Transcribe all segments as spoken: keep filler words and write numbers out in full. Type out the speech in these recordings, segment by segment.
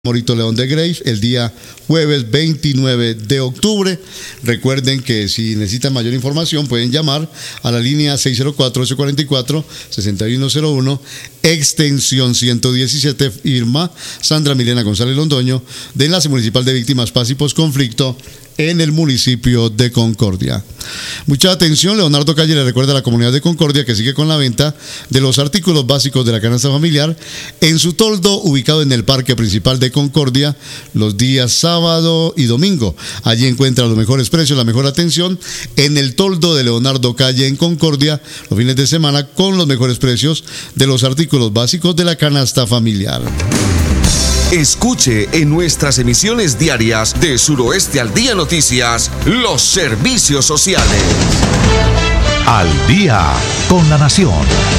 Morito León de Graves el día jueves veintinueve de octubre. Recuerden que si necesitan mayor información pueden llamar a la línea seis cero cuatro, ocho cuatro cuatro, seis uno cero uno, extensión ciento diecisiete, firma Sandra Milena González Londoño, de Enlace Municipal de Víctimas Paz y Posconflicto en el municipio de Concordia. Mucha atención, Leonardo Calle le recuerda a la comunidad de Concordia que sigue con la venta de los artículos básicos de la canasta familiar en su toldo ubicado en el parque principal de Concordia los días sábado y domingo. Allí encuentra los mejores precios, la mejor atención en el toldo de Leonardo Calle en Concordia los fines de semana con los mejores precios de los artículos básicos de la canasta familiar. Escuche en nuestras emisiones diarias de Suroeste al Día Noticias los servicios sociales. Al día con la nación.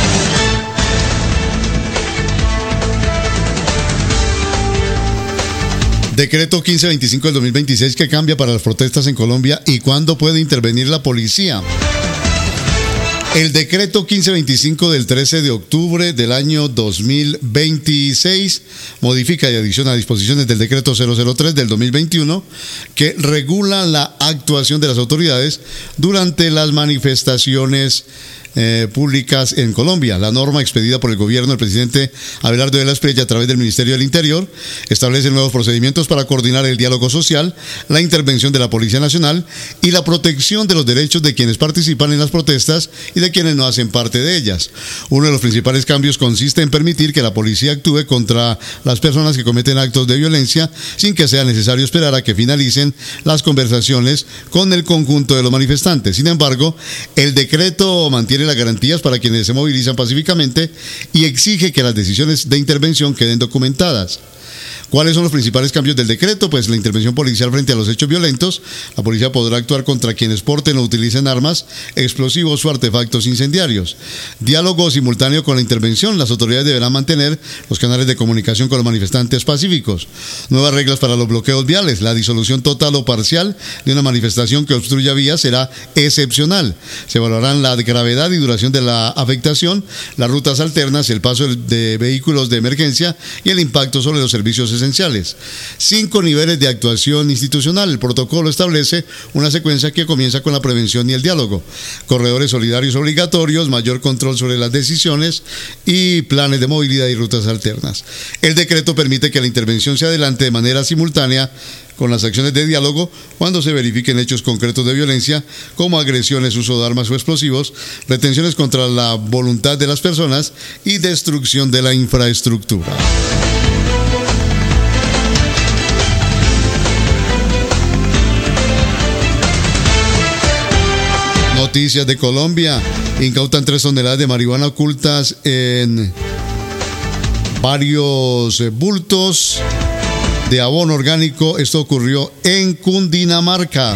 Decreto quince veinticinco del dos mil veintiséis que cambia para las protestas en Colombia y cuándo puede intervenir la policía. El decreto quince veinticinco del trece de octubre del año dos mil veintiséis modifica y adiciona disposiciones del decreto cero cero tres del dos mil veintiuno que regula la actuación de las autoridades durante las manifestaciones Eh, públicas en Colombia. La norma expedida por el gobierno del presidente Abelardo de la Espriella a través del Ministerio del Interior establece nuevos procedimientos para coordinar el diálogo social, la intervención de la Policía Nacional y la protección de los derechos de quienes participan en las protestas y de quienes no hacen parte de ellas. Uno de los principales cambios consiste en permitir que la policía actúe contra las personas que cometen actos de violencia sin que sea necesario esperar a que finalicen las conversaciones con el conjunto de los manifestantes. Sin embargo, el decreto mantiene las garantías para quienes se movilizan pacíficamente y exige que las decisiones de intervención queden documentadas. ¿Cuáles son los principales cambios del decreto? Pues la intervención policial frente a los hechos violentos. La policía podrá actuar contra quienes porten o utilicen armas, explosivos o artefactos incendiarios. Diálogo simultáneo con la intervención. Las autoridades deberán mantener los canales de comunicación con los manifestantes pacíficos. Nuevas reglas para los bloqueos viales. La disolución total o parcial de una manifestación que obstruya vías será excepcional. Se evaluarán la gravedad y duración de la afectación, las rutas alternas, el paso de vehículos de emergencia y el impacto sobre los servicios esenciales. esenciales. Cinco niveles de actuación institucional. El protocolo establece una secuencia que comienza con la prevención y el diálogo. Corredores solidarios obligatorios, mayor control sobre las decisiones y planes de movilidad y rutas alternas. El decreto permite que la intervención se adelante de manera simultánea con las acciones de diálogo cuando se verifiquen hechos concretos de violencia como agresiones, uso de armas o explosivos, retenciones contra la voluntad de las personas y destrucción de la infraestructura. Noticias de Colombia. Incautan tres toneladas de marihuana ocultas en varios bultos de abono orgánico. Esto ocurrió en Cundinamarca.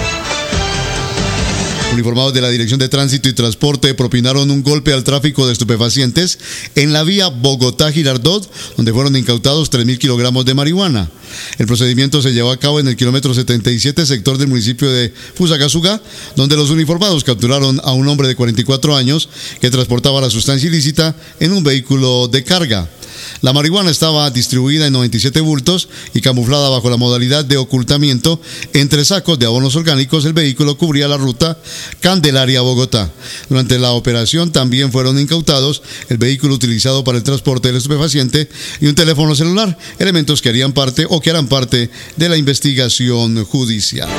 Uniformados de la Dirección de Tránsito y Transporte propinaron un golpe al tráfico de estupefacientes en la vía Bogotá-Girardot, donde fueron incautados tres mil kilogramos de marihuana. El procedimiento se llevó a cabo en el kilómetro setenta y siete, sector del municipio de Fusagasugá, donde los uniformados capturaron a un hombre de cuarenta y cuatro años que transportaba la sustancia ilícita en un vehículo de carga. La marihuana estaba distribuida en noventa y siete bultos y camuflada bajo la modalidad de ocultamiento entre sacos de abonos orgánicos. El vehículo cubría la ruta Candelaria-Bogotá. Durante la operación también fueron incautados el vehículo utilizado para el transporte del estupefaciente y un teléfono celular, elementos que harían parte o que harán parte de la investigación judicial.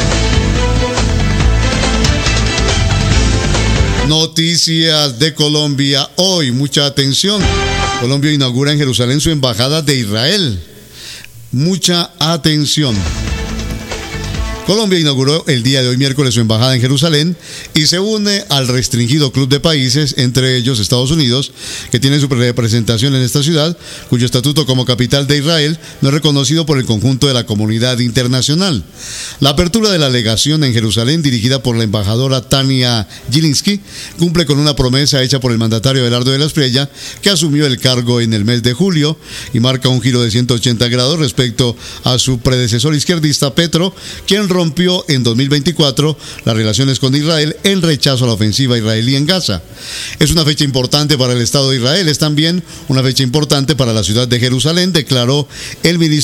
Noticias de Colombia hoy, mucha atención. Colombia inaugura en Jerusalén su embajada de Israel. Mucha atención. Colombia inauguró el día de hoy miércoles su embajada en Jerusalén y se une al restringido club de países, entre ellos Estados Unidos, que tiene su representación en esta ciudad, cuyo estatuto como capital de Israel no es reconocido por el conjunto de la comunidad internacional. La apertura de la legación en Jerusalén, dirigida por la embajadora Tania Gilinski, cumple con una promesa hecha por el mandatario Abelardo de la Espriella, que asumió el cargo en el mes de julio, y marca un giro de ciento ochenta grados respecto a su predecesor izquierdista Petro, quien rompió en dos mil veinticuatro las relaciones con Israel en rechazo a la ofensiva israelí en Gaza. Es una fecha importante para el Estado de Israel, es también una fecha importante para la ciudad de Jerusalén, declaró el ministro